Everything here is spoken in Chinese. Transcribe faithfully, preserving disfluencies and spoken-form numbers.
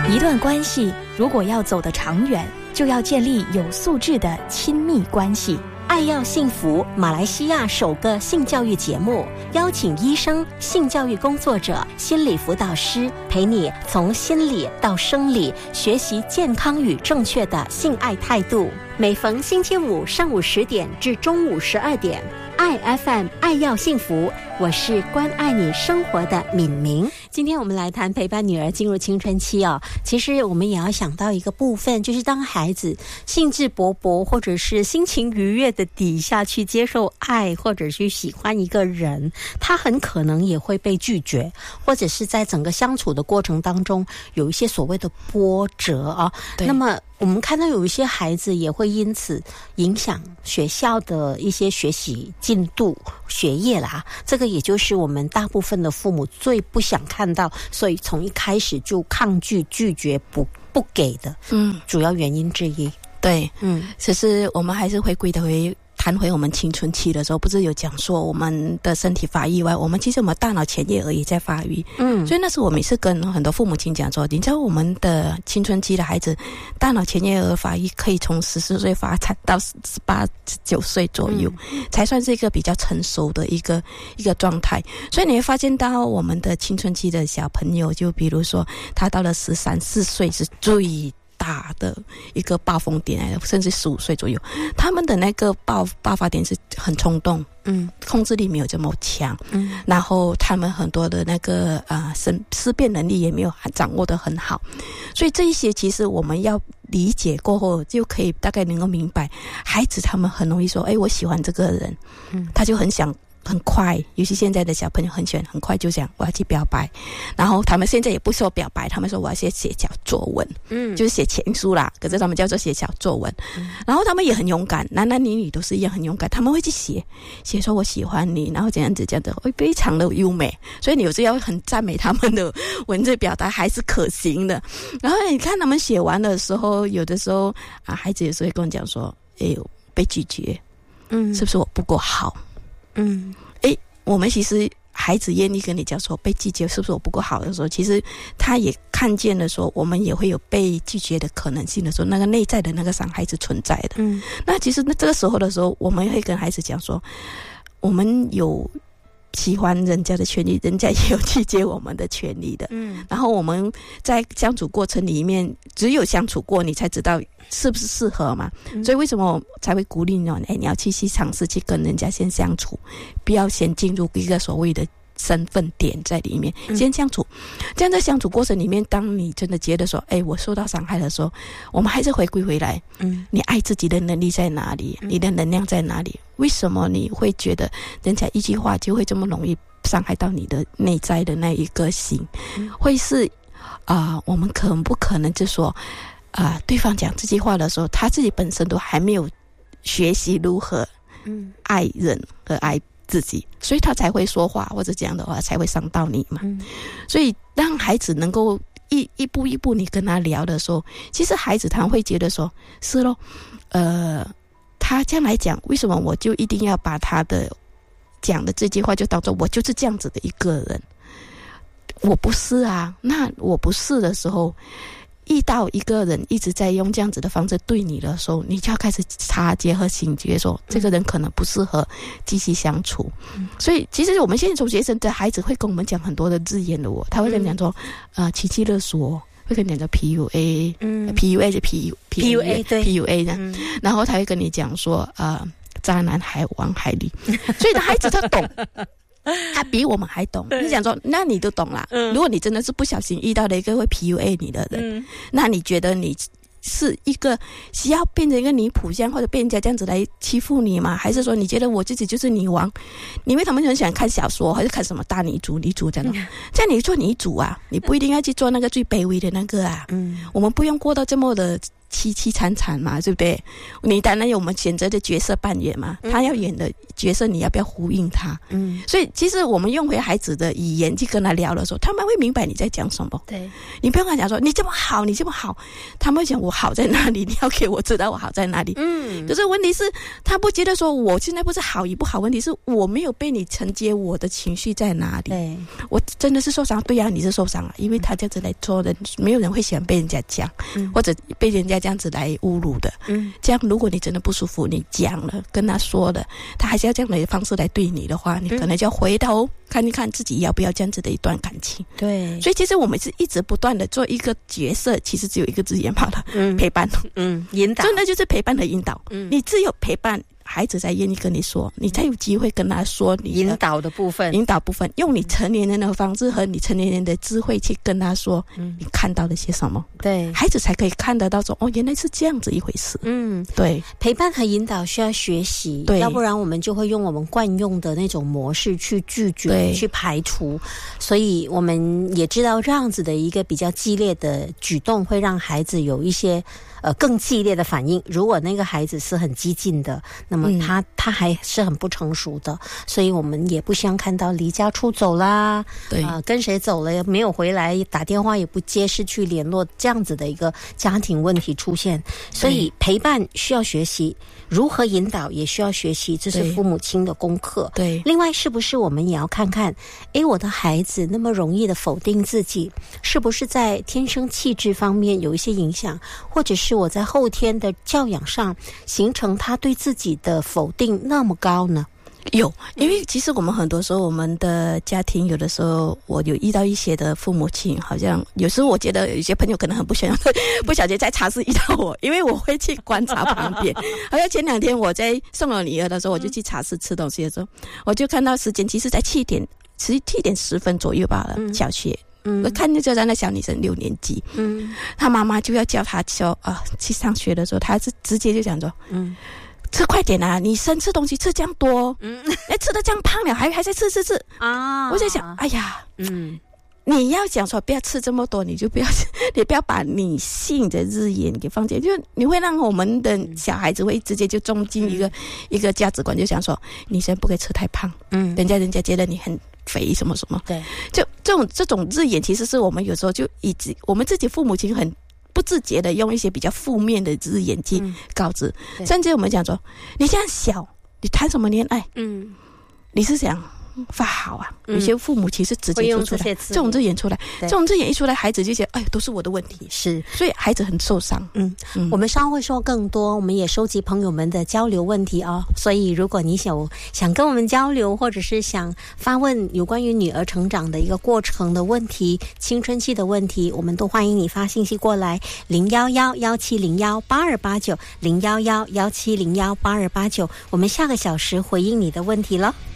一段关系如果要走得长远，就要建立有素质的亲密关系。 爱要幸福，马来西亚首个性教育节目，邀请医生、性教育工作者、心理辅导师，陪你从心理到生理，学习健康与正确的性爱态度。每逢星期五上午十点至中午十二点，爱 F M 爱要幸福，我是关爱你生活的敏明。今天我们来谈陪伴女儿进入青春期哦。其实我们也要想到一个部分，就是当孩子兴致勃勃或者是心情愉悦的底下去接受爱，或者去喜欢一个人，他很可能也会被拒绝，或者是在整个相处的过程当中有一些所谓的波折啊。那么我们看到有一些孩子也会因此影响学校的一些学习进度、学业啦，这个也就是我们大部分的父母最不想看到，所以从一开始就抗拒、拒绝、不不给的，嗯，主要原因之一。 对，嗯，其实我们还是回归的回。谈回我们青春期的时候，不是有讲说我们的身体发育外，我们其实我们大脑前叶而已在发育。嗯，所以那时候我每次跟很多父母亲讲说，你知道我们的青春期的孩子大脑前叶儿发育可以从十四岁发展到十八九岁左右，嗯，才算是一个比较成熟的一个一个状态。所以你会发现到我们的青春期的小朋友，就比如说他到了十三四岁是最大的一个暴风点，甚至十五岁左右，他们的那个爆爆发点是很冲动，嗯，控制力没有这么强，嗯，然后他们很多的那个啊思思辨能力也没有掌握得很好，所以这一些其实我们要理解过后，就可以大概能够明白，孩子他们很容易说，哎，我喜欢这个人，嗯，他就很想。很快，尤其现在的小朋友很喜欢很快就想我要去表白，然后他们现在也不说表白，他们说我要写写小作文，嗯，就是写情书啦，可是他们叫做写小作文，嗯，然后他们也很勇敢，男男女女都是一样很勇敢，他们会去写写说我喜欢你，然后怎样子这样的，会非常的优美，所以你有时候要很赞美他们的文字表达还是可行的。然后你看他们写完的时候，有的时候啊，孩子有时候会跟我讲说，哎呦被拒绝，嗯，是不是我不够好？嗯，诶，我们其实孩子愿意跟你讲说被拒绝是不是我不够好的时候，其实他也看见了说我们也会有被拒绝的可能性的时候，那个内在的那个伤害是存在的。嗯，那其实那这个时候的时候，我们会跟孩子讲说，我们有喜欢人家的权利，人家也有拒绝我们的权利的。嗯，然后我们在相处过程里面，只有相处过，你才知道是不是适合嘛。嗯，所以为什么我才会鼓励你，哎，你要去去尝试去跟人家先相处，不要先进入一个所谓的身份点在里面，先相处。这样在相处过程里面，当你真的觉得说，哎，我受到伤害的时候，我们还是回归回来，嗯，你爱自己的能力在哪里？你的能量在哪里？为什么你会觉得人家一句话就会这么容易伤害到你的内在的那一个心？嗯，会是啊，呃，我们可不可能就说啊，呃，对方讲这句话的时候，他自己本身都还没有学习如何嗯爱人和爱自己，所以他才会说话，或者这样的话才会伤到你嘛。嗯，所以让孩子能够一一步一步你跟他聊的时候，其实孩子他会觉得说，是咯，呃，他这样来讲，为什么我就一定要把他的讲的这句话就当作我就是这样子的一个人？我不是啊，那我不是的时候，遇到一个人一直在用这样子的方式对你的时候，你就要开始察觉和醒觉说，这个人可能不适合继续相处。嗯，所以其实我们现在从学生的孩子会跟我们讲很多的字眼的哦，他会跟你讲说，嗯，呃，情绪勒索，会跟你讲说 P U A， 嗯 ，P U A 是 P U P U A 对 P U A 的，嗯，然后他会跟你讲说，呃，渣男还往海里，所以的孩子他懂。他比我们还懂，你想说那你都懂啦，嗯，如果你真的是不小心遇到了一个会 P U A 你的人，嗯，那你觉得你是一个需要变成一个女仆像或者被人家这样子来欺负你吗？还是说你觉得我自己就是女王？因为他们很喜欢看小说，还是看什么大女主女主这样，嗯，这样你做女主啊，你不一定要去做那个最卑微的那个啊，嗯，我们不用过到这么的凄凄惨惨嘛，对不对？你当然有我们选择的角色扮演嘛，嗯、他要演的角色你要不要呼应他？嗯，所以其实我们用回孩子的语言去跟他聊的时候，他们会明白你在讲什么。 对， 你不用跟他讲说你这么好，你这么好，他们会讲我好在哪里？你要给我知道我好在哪里。嗯，可是问题是，他不觉得说我现在不是好与不好，问题是我没有被你承接我的情绪在哪里？对，我真的是受伤。对呀、啊，你是受伤了，因为他这样子来做人，没有人会喜欢被人家讲，嗯、或者被人家这样子来侮辱的。嗯，这样如果你真的不舒服，你讲了，跟他说了，他还是要这样的方式来对你的话，你可能就要回头看一看自己要不要这样子的一段感情。对，所以其实我们是一直不断的做一个角色，其实只有一个字眼罢了，嗯，陪伴， 嗯，引导， 真的就是陪伴和引导。嗯，你只有陪伴，孩子才愿意跟你说，你才有机会跟他说你引导的部分， 引导部分，用你成年人的方式和你成年人的智慧去跟他说，嗯，你看到了些什么？对，孩子才可以看得到说，哦，原来是这样子一回事。嗯，对， 陪伴和引导需要学习，对，要不然我们就会用我们惯用的那种模式去拒绝、去排除，所以我们也知道这样子的一个比较激烈的举动会让孩子有一些呃更激烈的反应。如果那个孩子是很激进的，那么他、嗯、他还是很不成熟的，所以我们也不希望看到离家出走啦，对啊、呃，跟谁走了没有回来，打电话也不接，失去联络，这样子的一个家庭问题出现。所以陪伴需要学习，如何引导也需要学习，这是父母亲的功课。对，另外是不是我们也要看看，诶，我的孩子那么容易的否定自己，是不是在天生气质方面有一些影响，或者是我在后天的教养上形成他对自己的否定那么高呢？ 有，因为其实我们很多时候我们的家庭，有的时候我有遇到一些的父母亲，好像有时候我觉得有些朋友可能很不想不小心在茶室遇到我，因为我会去观察旁边。好像前两天我在送我女儿的时候，我就去茶室吃东西的时候，我就看到时间其实在七点十七点十分左右罢了，小学。嗯，我看就在那小女生六年级，嗯，她妈妈就要叫她说啊、呃，去上学的时候，她是直接就讲说，嗯。吃快点啊！你生吃东西吃这样多，嗯，哎，吃的这样胖了，还还在吃吃吃啊！我在想，哎呀，嗯，你要讲说不要吃这么多，你就不要，你不要把女性的日眼给放进，就你会让我们的小孩子会直接就种进一个、嗯、一个价值观，就想说女生不可以吃太胖，嗯，人家人家觉得你很肥什么什么，对，就这种这种日眼，其实是我们有时候就一直我们自己父母亲很。不自觉的用一些比较负面的字眼去告知、嗯、甚至我们讲说你这样小你谈什么恋爱，嗯，你是想发好啊、嗯、有些父母其实直接说出来这种字眼出来，这种字眼一出来，孩子就觉得哎，都是我的问题，是，所以孩子很受伤。嗯嗯，我们稍后会说更多，我们也收集朋友们的交流问题哦。所以如果你想想跟我们交流，或者是想发问有关于女儿成长的一个过程的问题、青春期的问题，我们都欢迎你发信息过来零一一一七零一八二八九零一一一七零一八二八九，我们下个小时回应你的问题了。